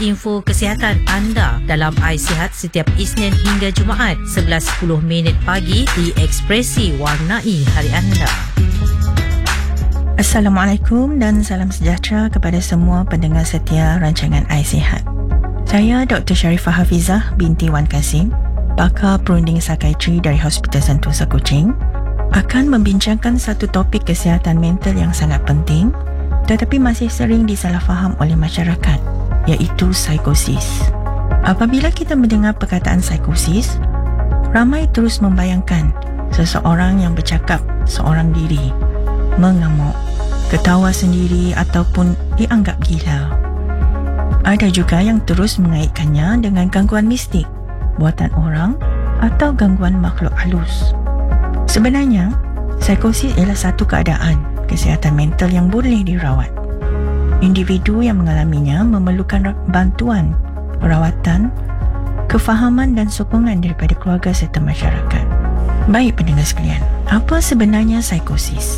info kesihatan anda dalam iSihat setiap Isnin hingga Jumaat 11.10 pagi di Ekspresi Warnai Hari Anda. Assalamualaikum dan salam sejahtera kepada semua pendengar setia rancangan iSihat. Saya Dr. Sharifah Hafizah binti Wan Kasim, pakar perunding psikiatri dari Hospital Sentosa Kuching, akan membincangkan satu topik kesihatan mental yang sangat penting tetapi masih sering disalahfaham oleh masyarakat, iaitu psikosis. Apabila kita mendengar perkataan psikosis, ramai terus membayangkan seseorang yang bercakap seorang diri, mengamuk, ketawa sendiri ataupun dianggap gila. Ada juga yang terus mengaitkannya dengan gangguan mistik, buatan orang atau gangguan makhluk halus. Sebenarnya, psikosis ialah satu keadaan kesihatan mental yang boleh dirawat. Individu yang mengalaminya memerlukan bantuan, perawatan, kefahaman dan sokongan daripada keluarga serta masyarakat. Baik pendengar sekalian, apa sebenarnya psikosis?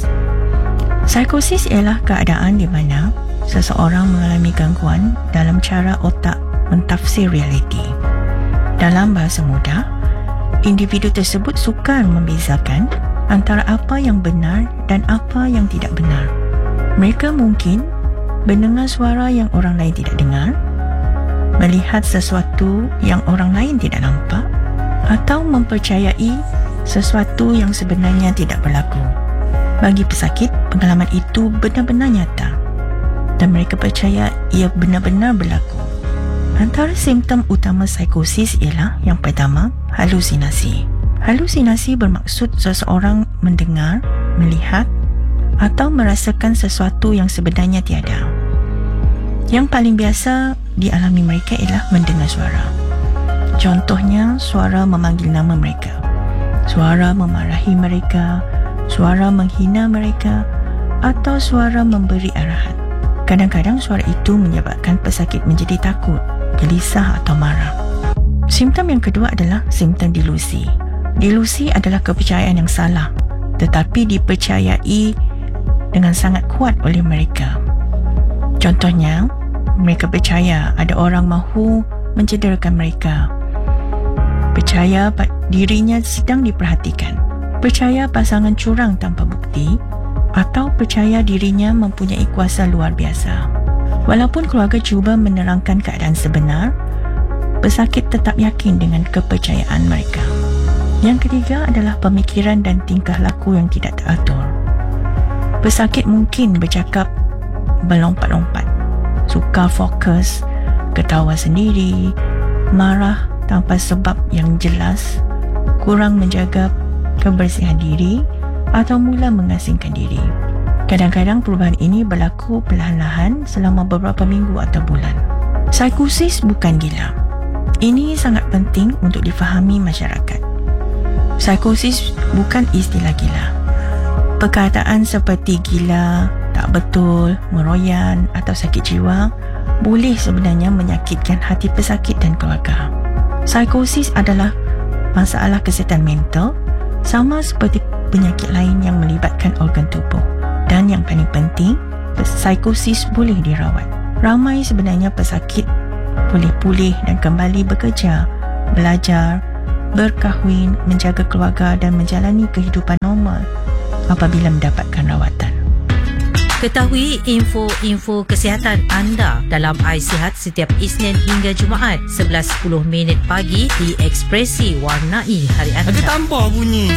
Psikosis ialah keadaan di mana seseorang mengalami gangguan dalam cara otak mentafsir realiti. Dalam bahasa mudah, individu tersebut sukar membezakan antara apa yang benar dan apa yang tidak benar. Mereka mungkin mendengar suara yang orang lain tidak dengar, melihat sesuatu yang orang lain tidak nampak, atau mempercayai sesuatu yang sebenarnya tidak berlaku. Bagi pesakit, pengalaman itu benar-benar nyata dan mereka percaya ia benar-benar berlaku. Antara simptom utama psikosis ialah yang pertama, halusinasi. Halusinasi bermaksud seseorang mendengar, melihat atau merasakan sesuatu yang sebenarnya tiada. Yang paling biasa dialami mereka ialah mendengar suara. Contohnya, suara memanggil nama mereka, suara memarahi mereka, suara menghina mereka atau suara memberi arahan. Kadang-kadang suara itu menyebabkan pesakit menjadi takut, gelisah atau marah. Simptom yang kedua adalah simptom delusi. Delusi adalah kepercayaan yang salah tetapi dipercayai dengan sangat kuat oleh mereka. Contohnya, mereka percaya ada orang mahu mencederakan mereka, percaya dirinya sedang diperhatikan, percaya pasangan curang tanpa bukti, atau percaya dirinya mempunyai kuasa luar biasa. Walaupun keluarga cuba menerangkan keadaan sebenar, pesakit tetap yakin dengan kepercayaan mereka. Yang ketiga adalah pemikiran dan tingkah laku yang tidak teratur. Pesakit mungkin bercakap berlompat-lompat, sukar fokus, ketawa sendiri, marah tanpa sebab yang jelas, kurang menjaga kebersihan diri atau mula mengasingkan diri. Kadang-kadang perubahan ini berlaku perlahan-lahan selama beberapa minggu atau bulan. Psikosis bukan gila. Ini sangat penting untuk difahami masyarakat. Psikosis bukan istilah gila. Perkataan seperti gila, tak betul, meroyan atau sakit jiwa boleh sebenarnya menyakitkan hati pesakit dan keluarga. Psikosis adalah masalah kesihatan mental sama seperti penyakit lain yang melibatkan organ tubuh. Dan yang paling penting, psikosis boleh dirawat. Ramai sebenarnya pesakit boleh pulih dan kembali bekerja, belajar, berkahwin, menjaga keluarga dan menjalani kehidupan normal apabila mendapatkan rawatan. Ketahui info-info kesihatan anda dalam iSihat setiap Isnin hingga Jumaat 11.10 pagi di Ekspresi Warnai Hari Anda. Ada tambah bunyi.